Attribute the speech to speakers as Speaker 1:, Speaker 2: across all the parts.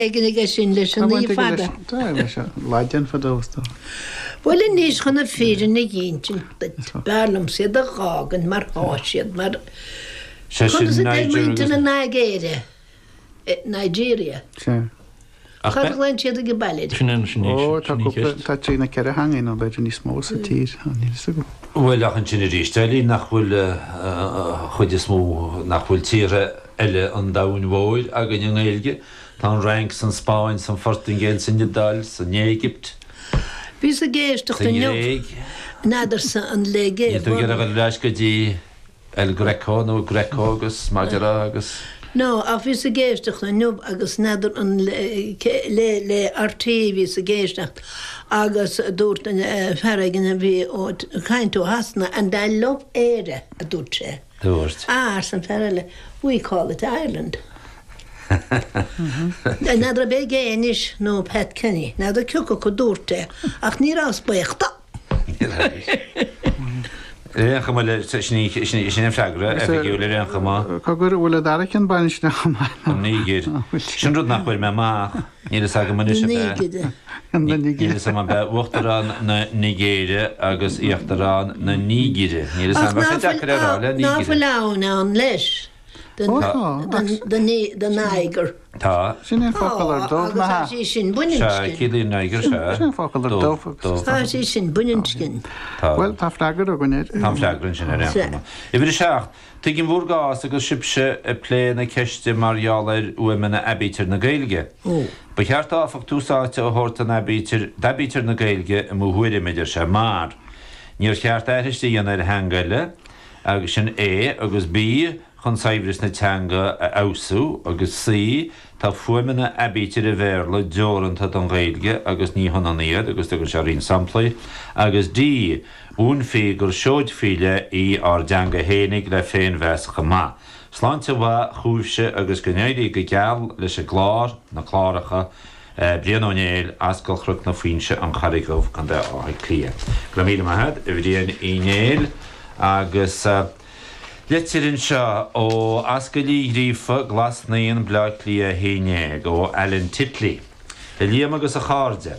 Speaker 1: Ege sin leis an í fada.
Speaker 2: Láidean fadósta.
Speaker 1: Bhfuil níos chuna féidir na dhéantin bearlam siad a gágan mar háisiad mar chuna na Nigéria. Nigeria. Chaglainn siad a go bailid.
Speaker 2: Tá trína ceir a hangin ó beidir níos mó sa tír.
Speaker 3: Bhfuil achan sin rístelí nach bhfuil chuid is mó nach bhfuil tíre eile an dain bhil a gan an éilge. Tá rank san Spáin san Fortingale san Nidal san Égypt.
Speaker 1: Bhís a géisteach an neog. Nádar san an legé.
Speaker 3: Níl tú gur a leis go dtí El Greco nó Greco agus Madera agus.
Speaker 1: No, a bhís a géisteach an neog agus nádar an le RT bhís a géisteach agus dúirt an ferraigin a bhí ó chaintú hasna an dá lob éire a dúirt sé.
Speaker 3: Dúirt.
Speaker 1: San ferraile. We call it Ireland. Nádra bé géanis nó Pat Kenny, nádra ciúca go dúirte, ach ní rás buíochta.
Speaker 3: Réancha má le sin freagra, a bhí le réancha má.
Speaker 2: Cogur bhfuil a daracin banis na chamá.
Speaker 3: Nígir. Sin rud nach bhfuil me má, níl is aga manis a
Speaker 1: Nígide.
Speaker 3: Níl is a be uachtarán na Nigéire agus íochtarán na Nígire. Níl is a be fedachar aráile Nígire.
Speaker 1: Ná bhlána an leis. The Niger.
Speaker 3: Tá.
Speaker 2: Sin é focail ar dómh na ha.
Speaker 1: Tá sin buinscin.
Speaker 3: Cílí Niger se.
Speaker 2: Sin focail ar dómh.
Speaker 1: Tá sin buinscin.
Speaker 2: Well, tá freagar a gwnir.
Speaker 3: Tá freagar sin ar réancha. I bhí seach, tu gin bhúr gás agus sibse a plé na ceiste margheallar uimena abítir na Gaeilge. Ba cheart áfach túsáte ó hórta na abítir na Gaeilge a mú huidir meidir se mar. Níor cheart éiristi dhéana ar hangaile agus sin agus bí chun saibhris na teanga a ausú agus sí tá fuimena abítir a bhéir le deoranta don Gaeilge agus ní honaníad agus tugur se rín samplaí agus dí ún fí gur seoid fíle í ar deanga hénig le féin bhesacha má. Sláinte bha chúbse agus gnéirí go geall leis a glár na chláracha blianónéil ascail chruc na faoinse an charigóh gan de áhaid clia. Gramíle maithad a bhíon inéil agus Letirinn seo ó ascailí rífa glasnaíon bleach lia héine ó Alan Titley. I líam agus a cháde.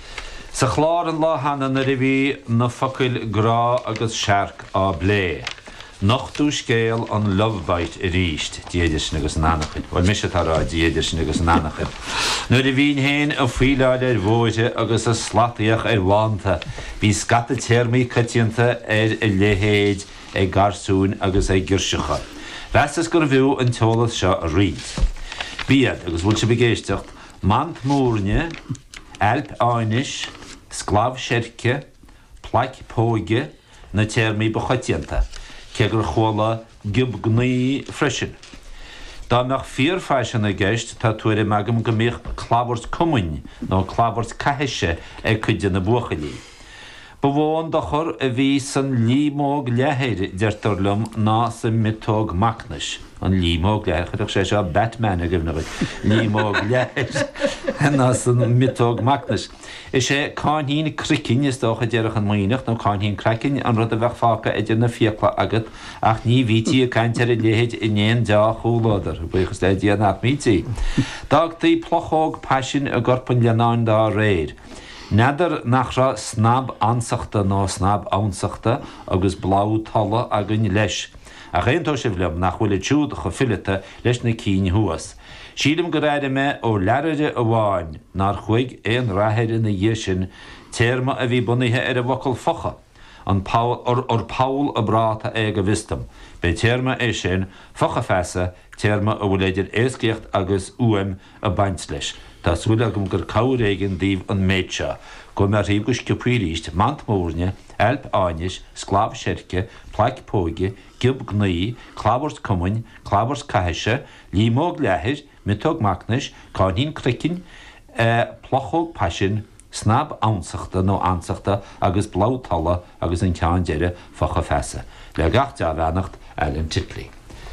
Speaker 3: Sa chlár an láhanana na rihí na focail grá agus searc á blé. Nachtú scéal an lovebite i ríist, diaidir sin agus nanachid. Bhil mis atárá diaidir sin agus nanachid. Nuair a bhín héin a fhuileáil ar bhóide agus a slataíoch ar bhaanta, bhí scata téirmí catianta ar i lehéid ag garsún agus ag gursecha. Vestas gur bhú an teolas seo a ríd. Bíad agus bhúil se begéisteacht, mant múrne, elp áinis, sclav serce, plaic póige na téirmí bachatianta. Cegur chóla gib gnaí freisin. Dá meach fíor faisin a gceist tá tuair megam go míoch clabhart cumhain nó clabhart caiise ag cuide na buchailí. Ba bháin do chur a bhí san límóg lehéir deirtarlumm ná sa mitóg macnas. An límóg lehéir, chuideach sé seo Batman a gimnagad. Límóg lehéir ná san mitóg macnas. Is sé cáinhín cricin is dócha dearach an maoineach nó cáinhín cracin an rud a bheith fáca idir na fiacla agad ach ní bhítí a caiintear i léhéid inéon deá chúládar, buchas le díanach mítí. Dágtaí plochóg passin a gorpan leanáin dá réir. Neidir nach ra snab ansachta nó snab ansachta agus bláú talla a gunn leis. A réontó sé bhliam nach bhfuil túúd go fillite leis na cín thuas. Sílim go réide me ó leiride a bháin nar chuig éon rathéir na dhéisin téirma a bhí bunithe ar a bhacail focha. An Paul a bráta ag a bhistam. Bei téirma é sin focha feasa téirma a bhfuil idir éascéocht agus uam a baint leis. Tás bhfuil agam gur cabhréigen díomh an méid seo, go mar riomh go sciúpríríist, mant mórne, elp áinis, sclav serce, plaic póige, gib gnaí, clabhart cumhain, clabhart caiise, límóg lehéir, mitóg macnas, cáinhín cricin, plochóg passin, snab ansachta nó ansachta agus blátalla agus an ceann deire focha feasa. Le gach de bheannacht Alan Titley.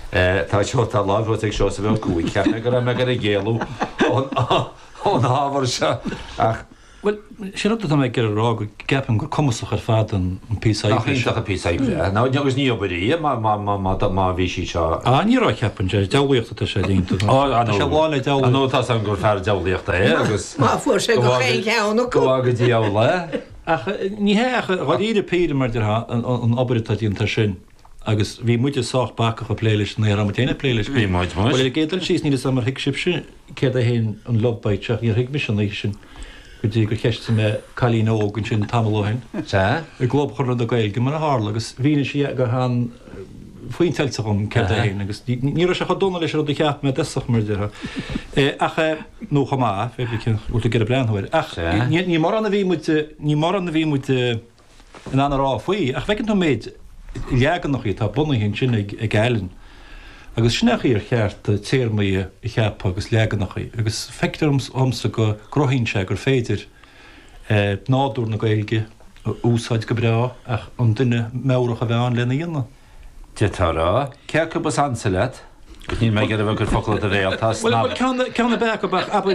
Speaker 3: Tá seo tá lábhrót ag seo sa bheith cúig, ceanna gur me gur a ggéalú ón ábhar se ach
Speaker 4: Well, sé tá mé gur rá go gapan gur commasach ar fad an písa.
Speaker 3: Nach písa. Ná agus ní obarí má bhí sí seo.
Speaker 4: Nírá ceapan sé deíochtta sé dínta.
Speaker 3: Se bháinna de nótá an gur fear deíochtta agus.
Speaker 1: Má fu sé go chéin cheanna
Speaker 3: go agad dí le.
Speaker 4: Ní hecha íidir píidir mar an obairtá dínta sin. Agus bhí muide soach bach a pléiles na ra téine pléiles
Speaker 3: Bhí muid mu.
Speaker 4: géidir síos ní sam mar hiic sibse cé a hén an lobbáiteach í hiic mission sin. Gotí gur ceiste me chalín ógann sin tamlóhin.
Speaker 3: Se?
Speaker 4: I glob chur a gail go mar hála agus bhíine si go han faoin teltachom ce hén agus ní se donna leis ru cheap me deach mar deha. Acha nó chamá fé út ge a breanhair. Ní mar an bhí mu in anrá faoi, ach fecinn méid legan nach í tá buna hinn sin ag gailen. Agus snach ar cheart téirmaí I cheap agus legan nach í. Agus fectarms omsa go grohín se gur féidir náúr na gailge úsáid go breá ach an duine méach a bheán lena dhéanana.
Speaker 3: Detárá, ce go bas ansa leat? Gus ní mé gur gur focail a réaltá
Speaker 4: Ceanna beach bach aber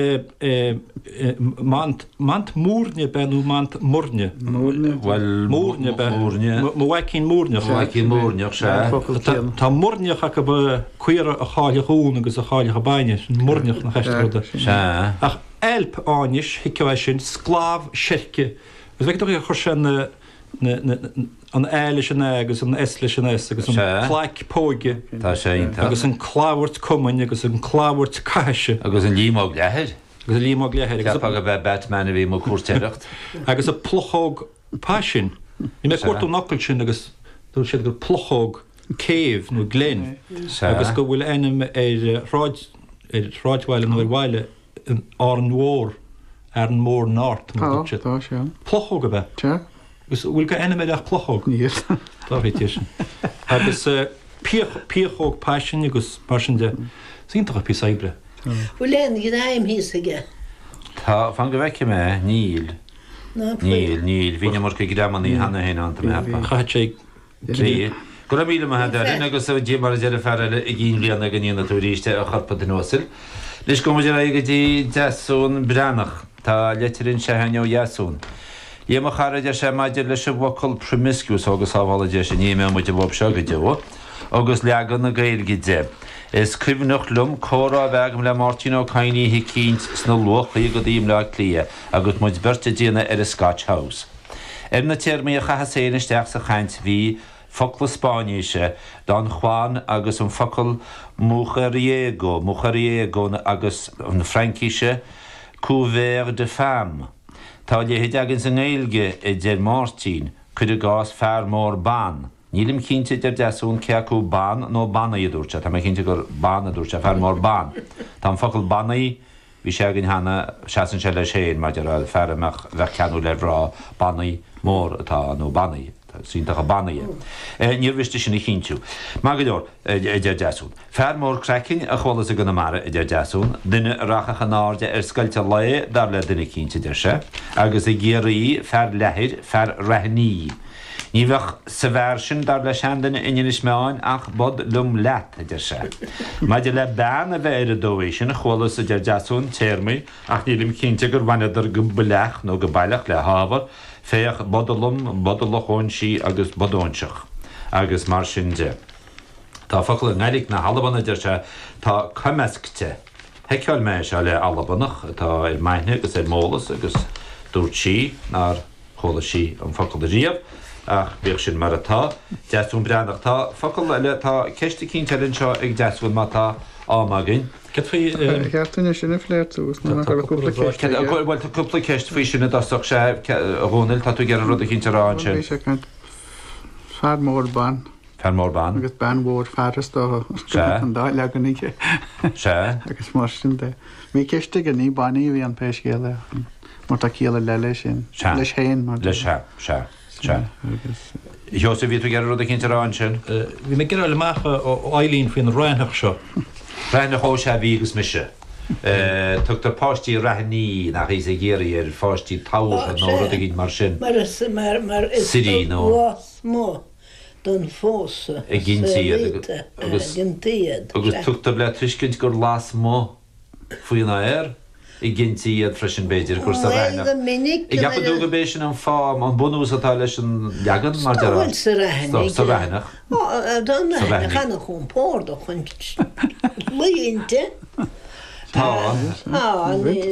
Speaker 4: mant múrne benú mant múrne.
Speaker 3: Well
Speaker 4: Múrne bhhaicín múrneach.
Speaker 3: Bhhaicín múrneach se.
Speaker 4: Tá múrneach a go cuiar a cháile hún agus a cháile a baine múrneach na cheiste.
Speaker 3: Se.
Speaker 4: Ach elp áis hiiceh sin scláb sirce. Gus bheith a chur sin an eile sin agus an esle sin agus an chláic póige.
Speaker 3: Tá sé ínta.
Speaker 4: Agus an chláhairt cumain agus an chláhairt caiise.
Speaker 3: Agus an límóg lehead.
Speaker 4: Agus an límóg lehead.
Speaker 3: Gap a bheith Batman a bhí mó cuairteacht.
Speaker 4: Agus a plochóg pásin. Ní mé cuairtú nacil sin agus dúir siad gur plochóg céimh nó glen. Agus go bhfuil enim ráidhhaile nó bhile an nóir ar an mór náirt. Plochóg a bheith. Gus bhfuil go enim ach plochóg.
Speaker 2: Níos.
Speaker 4: Dáhíte sin. Agus píochóg pásin agus mar sin de síntacha pí saibre.
Speaker 1: Bhfuil léana go aim hísaige.
Speaker 3: Tá fan go bheice me níl. Níl, híine mar go grámaní hana héna anta me hepa.
Speaker 4: Chaid sé
Speaker 3: Clí. Go a míle mai derin agus a dí mar dear ferile I gín blianana gan íana tú ríiste a charpa den nósil. Lis go muidir aige dí deasún breannach tá letirinn se heine ó jaasún. Dhéime charaide sé maidir leis bhacail promiscuous agus ábhála de sin ní mé muide bhb seo go deo, agus leagan na gailge de. Is cuimhnach lum córa bhegam le Martin O'Cainí hicínt sna luchaí go dtíim le clia agus muid berte díana ar a Scotch House. Na tíirmaí a chahaséine isteach sa chaint bhí focail Spáiníise don Juan agus an focail Mujeriego agus an Frankíise Couvert de Femme. Tá léhéad agin san éilge I déir Martin chud a gás fear mór ban. Nílim cínte idir deasún ceacú ban nó banna I dúirte, tá cínte gur banna dúirte fear mór ban. Tá focail bannaí bhí sé agin hana seaan se le séin maidir a fearach bheith ceanú le rá bannaí mór atá nó bannaí. Síntacha bannaí. Níor bhiste sin I chinú. Má go leor idir deasún. Fear mór crecinn a cholas a gona mara idir deasún, duine rachacha náde scailte le dar le duine cínte idir se, agus I ggéirí fear leithir fear raithníí. Ní bheith sa bhar sin dar le seandaine inis meáin ach bod lum leat idir se. Maidir le ban a bheith ar a dóéis sin a cholas idir deasún téirmaí ach nílim cínte gur bhaineidir go buleach nó go bailach le hábhar féach bodalachón sí agus bodónseach agus mar sin de. Tá focail ngailig na Albanna idir se tá cumescte. Heiceáil me se le Albanach tá ar maithne agus ar mólas agus dúirt sí nar chola sí an focail a riamh ach bhíoh sin mar atá deasún breannach tá focail eile tá ceiste cíntelinn seo ag deasún má tá ámagin.
Speaker 2: Cheartainine sinna fléirtús na cúpla
Speaker 3: cúpla ceist faoi sinna dasach sé a bhónil tá tú gar rud a cinnte rá sin.
Speaker 2: Fear mór ban.
Speaker 3: Fear mór ban.
Speaker 2: Agus ban mór fearrastá an dá leganige.
Speaker 3: Se.
Speaker 2: Agus mar sin de. Mí ceiste gan ní baní bhí an péis céile mar tá céile le sin. Leis héin mar.
Speaker 3: Leis se. Jo sé ví tú gar rud a cinnte rá sin.
Speaker 4: Bhí mé gur le mecha ó Eilín faoin roiinach seo.
Speaker 3: Rhain ó sé vígus mise. Tugtar páistí raithní nach is a géirí ar fáistí tácha nó rud a gin mar sin.
Speaker 1: Mar is
Speaker 3: Sirí nó.
Speaker 1: Mó don fósa.
Speaker 3: A gintíad.
Speaker 1: Gintíad.
Speaker 3: Agus tugtar le tuiscint gur las mó faoin air. I ginti iad freisin beidir chuir sa bhena. I gappa dúga béis an fám an bunús atá leis an jagan mar
Speaker 1: Bhfuil sa rahannig.
Speaker 3: Sa bhenach.
Speaker 1: Don chana chun pór do chun. Muinte.
Speaker 3: Tá.